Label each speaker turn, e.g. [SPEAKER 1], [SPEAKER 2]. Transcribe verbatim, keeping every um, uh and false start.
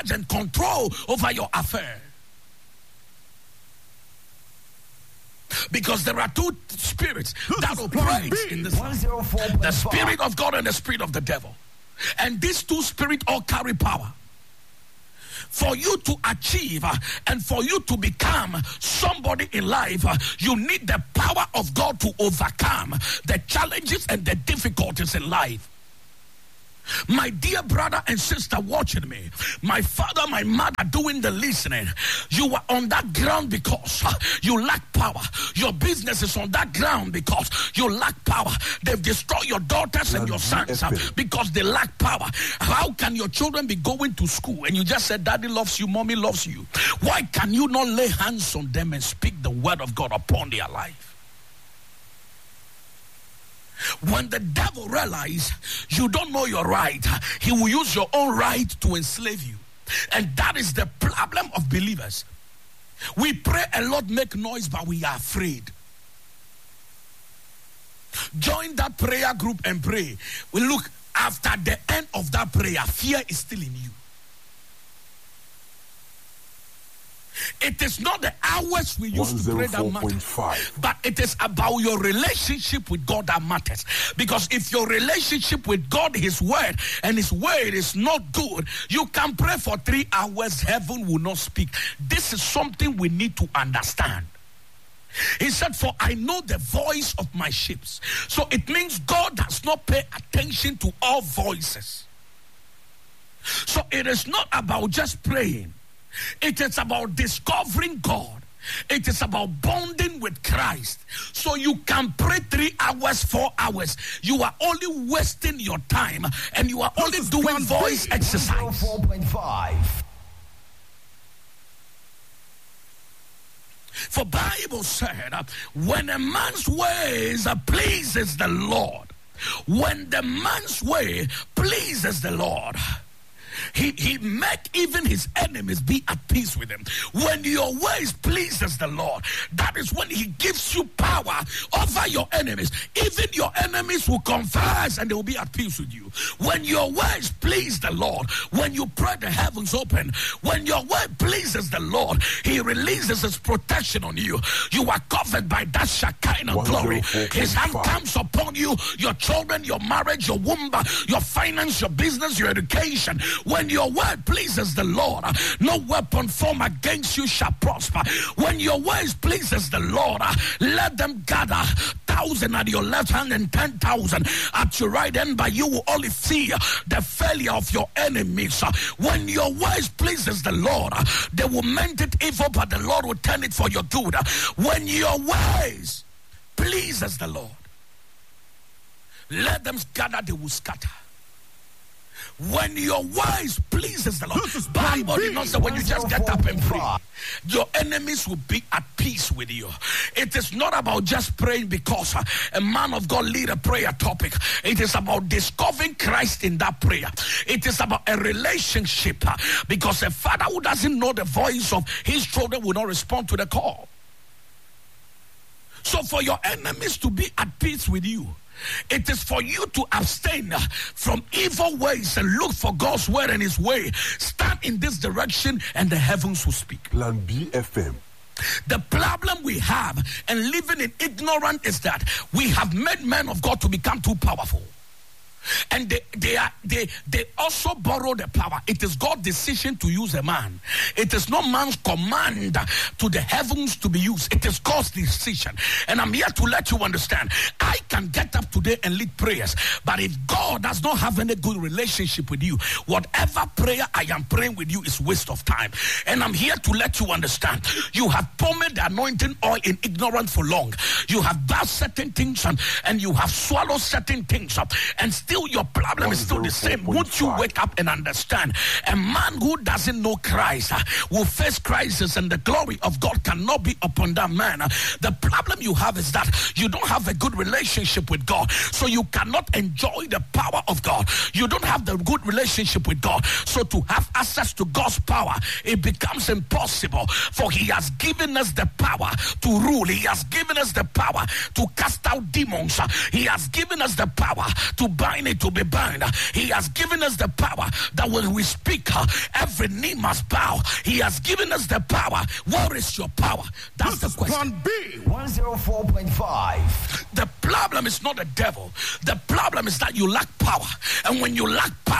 [SPEAKER 1] and control over your affair. Because there are two spirits that operate in this life. The spirit of God and the spirit of the devil. And these two spirits all carry power. For you to achieve uh, and for you to become somebody in life, uh, you need the power of God to overcome the challenges and the difficulties in life. My dear brother and sister watching me, my father, my mother doing the listening, you are on that ground because uh, you lack power. Your business is on that ground because you lack power. They've destroyed your daughters and your sons uh, because they lack power. How can your children be going to school and you just said daddy loves you, mommy loves you? Why can you not lay hands on them and speak the word of God upon their life? When the devil realizes you don't know your right, he will use your own right to enslave you. And that is the problem of believers. We pray a lot, make noise, but we are afraid. Join that prayer group and pray. We look, after the end of that prayer, fear is still in you. It is not the hours we used to pray that matters, but it is about your relationship with God that matters. Because if your relationship with God, His word, and His word is not good, you can pray for three hours, heaven will not speak. This is something we need to understand. He said, for I know the voice of my sheep. So it means God does not pay attention to all voices. So it is not about just praying. It is about discovering God. It is about bonding with Christ. So you can pray three hours, four hours. You are only wasting your time and you are only doing voice exercise. four point five. For Bible said, when a man's ways pleases the Lord, when the man's way pleases the Lord, He, he make even his enemies be at peace with him. When your ways pleases the Lord, that is when He gives you power over your enemies. Even your enemies will confess and they will be at peace with you. When your ways please the Lord, when you pray the heavens open, when your way pleases the Lord, He releases His protection on you. You are covered by that Shekinah glory. His hand comes upon you, your children, your marriage, your womb, your finance, your business, your education. When your word pleases the Lord, no weapon formed against you shall prosper. When your ways pleases the Lord, let them gather thousand at your left hand and ten thousand at your right hand, but you will only see the failure of your enemies. When your ways pleases the Lord, they will meant it evil, but the Lord will turn it for your good. When your ways pleases the Lord, let them gather, they will scatter. When your ways pleases the Lord, the Bible did not say when you just get up and pray, your enemies will be at peace with you. It is not about just praying because uh, a man of God lead a prayer topic. It is about discovering Christ in that prayer. It is about a relationship uh, because a father who doesn't know the voice of his children will not respond to the call. So for your enemies to be at peace with you, it is for you to abstain from evil ways and look for God's word and His way. Stand in this direction and the heavens will speak.
[SPEAKER 2] Plan B F M.
[SPEAKER 1] The problem we have and living in ignorance is that we have made men of God to become too powerful. And they they are they they also borrow the power. It is God's decision to use a man. It is not man's command to the heavens to be used. It is God's decision. And I'm here to let you understand. I can get up today and lead prayers, but if God does not have any good relationship with you, whatever prayer I am praying with you is waste of time. And I'm here to let you understand. You have pomade the anointing oil in ignorance for long. You have done certain things and, and you have swallowed certain things up, and still your problem is still the same. Won't you wake up and understand? A man who doesn't know Christ uh, will face crisis, and the glory of God cannot be upon that man. Uh, the problem you have is that you don't have a good relationship with God, so you cannot enjoy the power of God. You don't have the good relationship with God, so to have access to God's power, it becomes impossible. For He has given us the power to rule. He has given us the power to cast out demons. Uh, he has given us the power to bind bind it to be bound. He has given us the power that when we speak, every knee must bow. He has given us the power. Where is your power? That's the question.
[SPEAKER 2] B one oh four point five.
[SPEAKER 1] The problem is not the devil. The problem is that you lack power. And when you lack power,